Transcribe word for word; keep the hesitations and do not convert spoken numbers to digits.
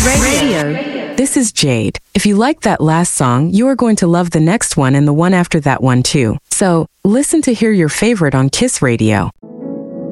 Radio. This is Jade. If you like that last song, you are going to love the next one and the one after that one too. So, listen to hear your favorite on Kiss Radio.